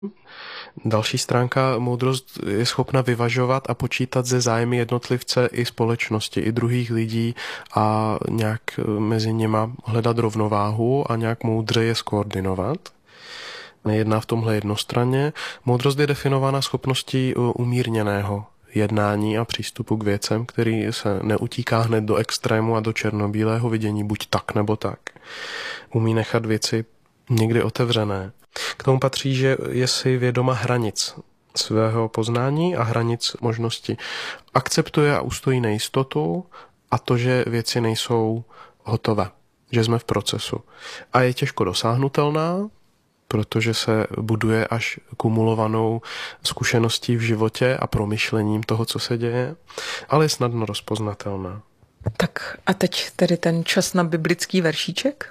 Další stránka, moudrost je schopna vyvažovat a počítat ze zájmy jednotlivce i společnosti, i druhých lidí a nějak mezi nima hledat rovnováhu a nějak moudře je skoordinovat. Nejedná v tomhle jednostranně. Moudrost je definována schopností umírněného jednání a přístupu k věcem, který se neutíká hned do extrému a do černobílého vidění, buď tak nebo tak. Umí nechat věci někdy otevřené. K tomu patří, že je si vědoma hranic svého poznání a hranic možností. Akceptuje a ustojí nejistotu a to, že věci nejsou hotové, že jsme v procesu. A je těžko dosáhnutelná, protože se buduje až kumulovanou zkušeností v životě a promyšlením toho, co se děje, ale je snadno rozpoznatelná. Tak a teď tedy ten čas na biblický veršíček?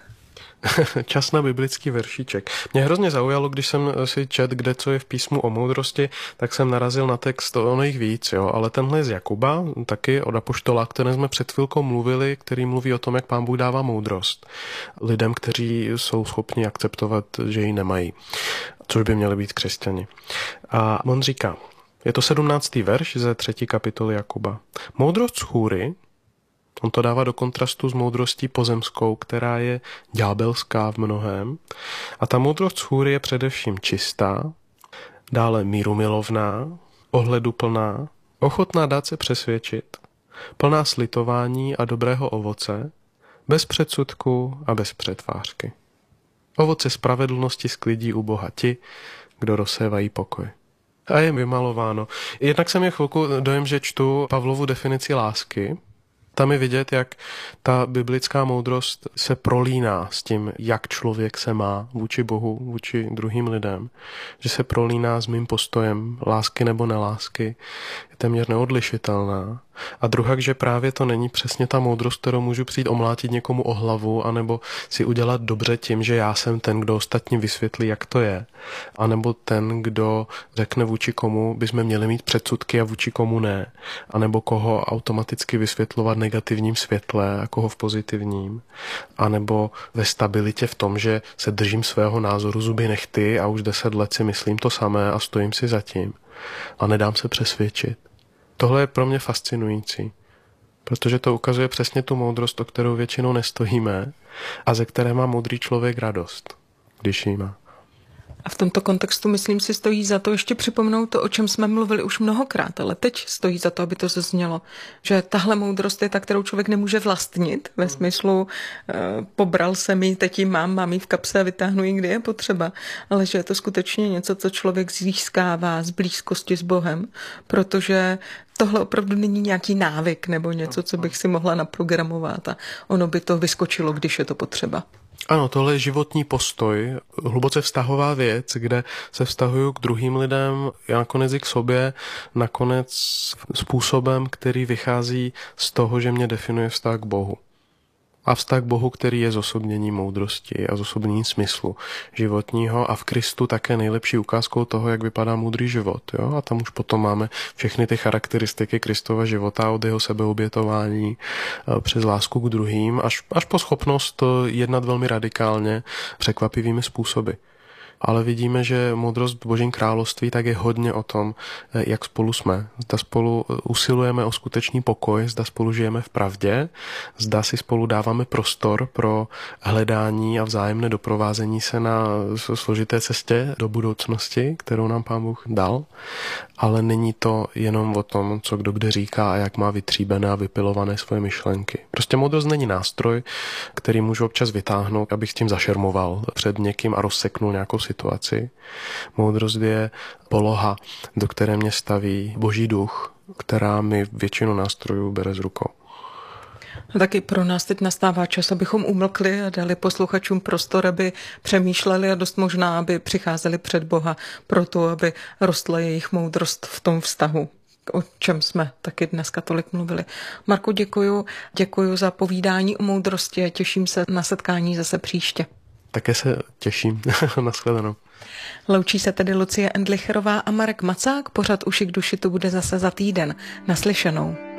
Čas na biblický veršíček. Mě hrozně zaujalo, když jsem si čet, kde co je v písmu o moudrosti, tak jsem narazil na text, ono jich víc, jo, ale tenhle je z Jakuba, taky od apoštola, které jsme před chvilkou mluvili, který mluví o tom, jak Pán Bůh dává moudrost lidem, kteří jsou schopni akceptovat, že ji nemají, což by měli být křesťani. A on říká, je to 17. verš ze 3. kapitoly Jakuba. Moudrost schůry, on to dává do kontrastu s moudrostí pozemskou, která je ďábelská v mnohém. A ta moudrost schůry je především čistá, dále mírumilovná, ohleduplná, ochotná dát se přesvědčit, plná slitování a dobrého ovoce, bez předsudku a bez přetvářky. Ovoce spravedlnosti sklidí u Boha ti, kdo rozsévají pokoj. A je vymalováno. Jednak jsem měl chvilku dojem, že čtu Pavlovu definici lásky. Tam je vidět, jak ta biblická moudrost se prolíná s tím, jak člověk se má vůči Bohu, vůči druhým lidem. Že se prolíná s mým postojem lásky nebo nelásky. Je téměř neodlišitelná. A druhá, že právě to není přesně ta moudrost, kterou můžu přijít omlátit někomu o hlavu, anebo si udělat dobře tím, že já jsem ten, kdo ostatní vysvětlí, jak to je. A nebo ten, kdo řekne vůči komu bychom měli mít předsudky a vůči komu ne. A nebo koho automaticky vysvětlovat negativním světle a koho v pozitivním. A nebo ve stabilitě v tom, že se držím svého názoru zuby nehty a už 10 let si myslím to samé a stojím si za tím. A nedám se přesvědčit. Tohle je pro mě fascinující, protože to ukazuje přesně tu moudrost, o kterou většinou nestojíme a ze které má moudrý člověk radost, když ji má. A v tomto kontextu, myslím si, stojí za to ještě připomenout to, o čem jsme mluvili už mnohokrát, ale teď stojí za to, aby to zaznělo, že tahle moudrost je ta, kterou člověk nemůže vlastnit, ve smyslu pobral jsem ji, teď ji mám ji v kapse a vytáhnu ji, kdy je potřeba, ale že je to skutečně něco, co člověk získává z blízkosti s Bohem, protože tohle opravdu není nějaký návyk nebo něco, co bych si mohla naprogramovat a ono by to vyskočilo, když je to potřeba. Ano, tohle je životní postoj, hluboce vztahová věc, kde se vztahuju k druhým lidem, já nakonec i k sobě, nakonec způsobem, který vychází z toho, že mě definuje vztah k Bohu. A vztah k Bohu, který je zosobnění moudrosti a zosobnění smyslu životního a v Kristu také nejlepší ukázkou toho, jak vypadá moudrý život. Jo? A tam už potom máme všechny ty charakteristiky Kristova života od jeho sebeobětování přes lásku k druhým až po schopnost jednat velmi radikálně překvapivými způsoby. Ale vidíme, že moudrost v Božím království tak je hodně o tom, jak spolu jsme. Zda spolu usilujeme o skutečný pokoj, zda spolu žijeme v pravdě, zda si spolu dáváme prostor pro hledání a vzájemné doprovázení se na složité cestě do budoucnosti, kterou nám Pán Bůh dal. Ale není to jenom o tom, co kdo kde říká a jak má vytříbené a vypilované svoje myšlenky. Prostě moudrost není nástroj, který můžu občas vytáhnout, abych s tím zašermoval před někým a rozseknul nějakou situaci. Moudrost je poloha, do které mě staví Boží duch, která mi většinu nástrojů bere z rukou. A taky pro nás teď nastává čas, abychom umlkli a dali posluchačům prostor, aby přemýšleli a dost možná, aby přicházeli před Boha proto, aby rostla jejich moudrost v tom vztahu, o čem jsme taky dneska tolik mluvili. Marku, děkuju za povídání o moudrosti a těším se na setkání zase příště. Také se těším. Nashledanou. Loučí se tedy Lucie Endlicherová a Marek Macák. Pořad Uši k duši to bude zase za týden. Naslyšenou.